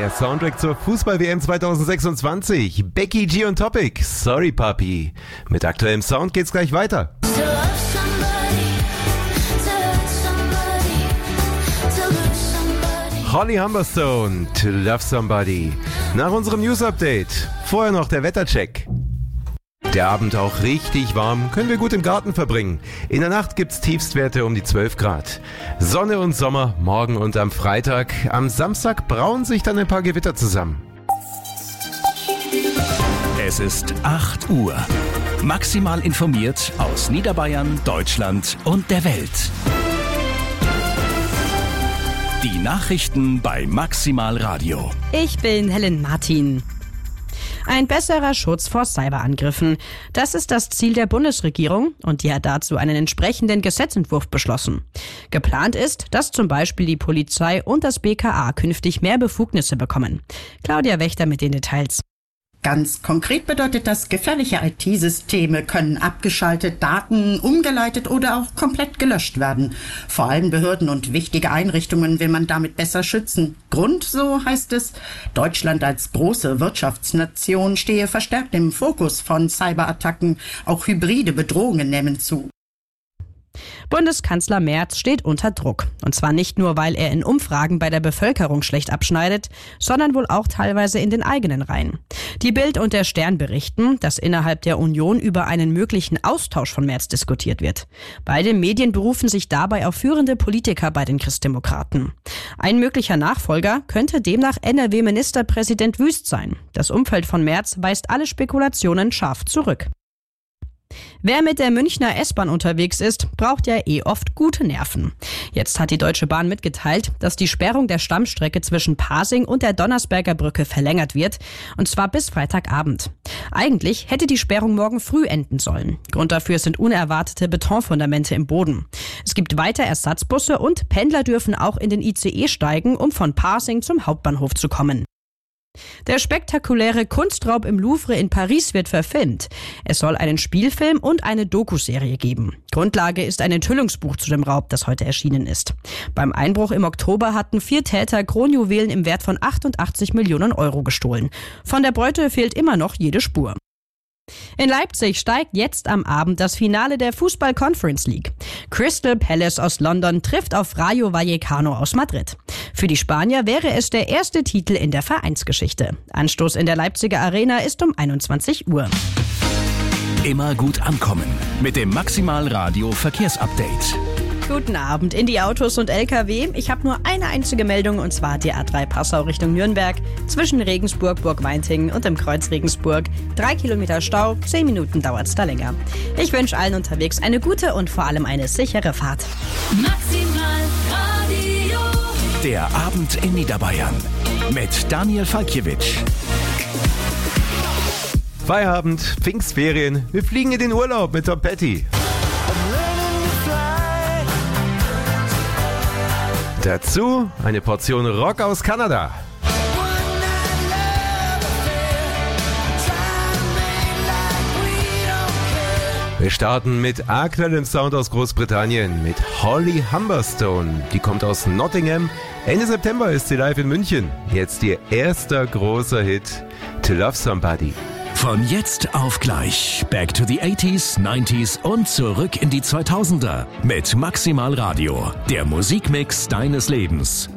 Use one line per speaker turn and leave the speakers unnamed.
Der Soundtrack zur Fußball-WM 2026. Becky G und Topic. Sorry, Papi. Mit aktuellem Sound geht's gleich weiter. Holly Humberstone, To Love Somebody. Nach unserem News-Update. Vorher noch der Wettercheck. Der Abend auch richtig warm, können wir gut im Garten verbringen. In der Nacht gibt's Tiefstwerte um die 12 Grad. Sonne und Sommer, morgen und am Freitag. Am Samstag brauen sich dann ein paar Gewitter zusammen.
Es ist 8 Uhr. Maximal informiert aus Niederbayern, Deutschland und der Welt. Die Nachrichten bei Maximal Radio.
Ich bin Helen Martin. Ein besserer Schutz vor Cyberangriffen. Das ist das Ziel der Bundesregierung und die hat dazu einen entsprechenden Gesetzentwurf beschlossen. Geplant ist, dass zum Beispiel die Polizei und das BKA künftig mehr Befugnisse bekommen. Claudia Wächter mit den Details.
Ganz konkret bedeutet das, gefährliche IT-Systeme können abgeschaltet, Daten umgeleitet oder auch komplett gelöscht werden. Vor allem Behörden und wichtige Einrichtungen will man damit besser schützen. Grund, so heißt es, Deutschland als große Wirtschaftsnation stehe verstärkt im Fokus von Cyberattacken. Auch hybride Bedrohungen nehmen zu.
Bundeskanzler Merz steht unter Druck. Und zwar nicht nur, weil er in Umfragen bei der Bevölkerung schlecht abschneidet, sondern wohl auch teilweise in den eigenen Reihen. Die Bild und der Stern berichten, dass innerhalb der Union über einen möglichen Austausch von Merz diskutiert wird. Beide Medien berufen sich dabei auf führende Politiker bei den Christdemokraten. Ein möglicher Nachfolger könnte demnach NRW-Ministerpräsident Wüst sein. Das Umfeld von Merz weist alle Spekulationen scharf zurück. Wer mit der Münchner S-Bahn unterwegs ist, braucht ja oft gute Nerven. Jetzt hat die Deutsche Bahn mitgeteilt, dass die Sperrung der Stammstrecke zwischen Pasing und der Donnersberger Brücke verlängert wird, und zwar bis Freitagabend. Eigentlich hätte die Sperrung morgen früh enden sollen. Grund dafür sind unerwartete Betonfundamente im Boden. Es gibt weiter Ersatzbusse und Pendler dürfen auch in den ICE steigen, um von Pasing zum Hauptbahnhof zu kommen. Der spektakuläre Kunstraub im Louvre in Paris wird verfilmt. Es soll einen Spielfilm und eine Dokuserie geben. Grundlage ist ein Enthüllungsbuch zu dem Raub, das heute erschienen ist. Beim Einbruch im Oktober hatten 4 Täter Kronjuwelen im Wert von 88 Millionen Euro gestohlen. Von der Beute fehlt immer noch jede Spur. In Leipzig steigt jetzt am Abend das Finale der Fußball-Conference League. Crystal Palace aus London trifft auf Rayo Vallecano aus Madrid. Für die Spanier wäre es der erste Titel in der Vereinsgeschichte. Anstoß in der Leipziger Arena ist um 21 Uhr.
Immer gut ankommen mit dem Maximal Radio Verkehrsupdate.
Guten Abend in die Autos und LKW. Ich habe nur eine einzige Meldung, und zwar die A3 Passau Richtung Nürnberg. Zwischen Regensburg, Burgweinting und dem Kreuz Regensburg. 3 Kilometer Stau, 10 Minuten dauert's da länger. Ich wünsche allen unterwegs eine gute und vor allem eine sichere Fahrt.
Maximal Radio.
Der Abend in Niederbayern mit Daniel Falkiewicz.
Feierabend, Pfingstferien. Wir fliegen in den Urlaub mit Tom Petty. Dazu eine Portion Rock aus Kanada. Wir starten mit aktuellem Sound aus Großbritannien mit Holly Humberstone. Die kommt aus Nottingham. Ende September ist sie live in München. Jetzt ihr erster großer Hit, To Love Somebody.
Von jetzt auf gleich. Back to the 80s, 90s und zurück in die 2000er. Mit Maximal Radio. Der Musikmix deines Lebens.